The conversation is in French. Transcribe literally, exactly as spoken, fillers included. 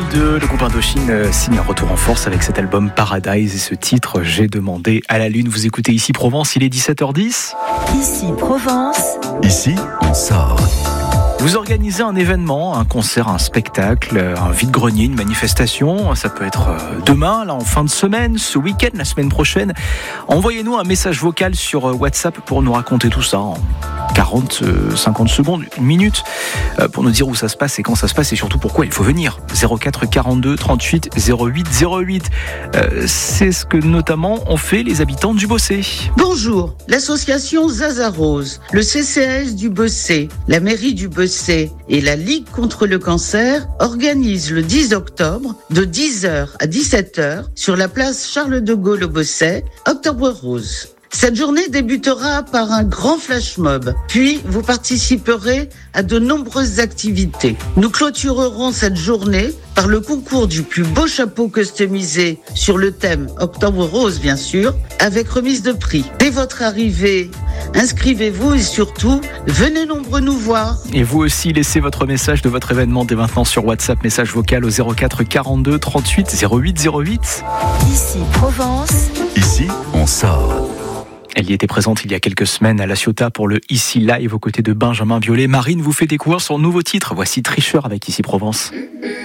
deux, le groupe Indochine signe un retour en force avec cet album Paradise et ce titre J'ai demandé à la lune. Vous écoutez Ici Provence, il est dix-sept heures dix. Ici Provence. Ici, on sort. Vous organisez un événement, un concert, un spectacle, un vide-grenier, une manifestation. Ça peut être demain, là en fin de semaine, ce week-end, la semaine prochaine. Envoyez-nous un message vocal sur WhatsApp pour nous raconter tout ça en quarante, cinquante secondes, une minute, pour nous dire où ça se passe et quand ça se passe et surtout pourquoi il faut venir. zéro quatre quarante-deux trente-huit zéro huit zéro huit. Euh, c'est ce que notamment ont fait les habitants du Bossé. Bonjour, l'association Zaza Rose, le C C A S du Bossé, la mairie du Bossé et la Ligue contre le cancer organisent le dix octobre de dix heures à dix-sept heures sur la place Charles de Gaulle au Bossé, Octobre Rose. Cette journée débutera par un grand flash mob, puis vous participerez à de nombreuses activités. Nous clôturerons cette journée par le concours du plus beau chapeau customisé sur le thème Octobre Rose bien sûr, avec remise de prix. Dès votre arrivée, inscrivez-vous et surtout, venez nombreux nous voir. Et vous aussi, laissez votre message de votre événement dès maintenant sur WhatsApp, message vocal au zéro quatre quarante-deux trente-huit zéro huit zéro huit. Ici Provence. Ici, on sort. Elle y était présente il y a quelques semaines à La Ciotat pour le Ici Live aux côtés de Benjamin Biolay. Marine vous fait découvrir son nouveau titre. Voici Tricheur avec Ici Provence.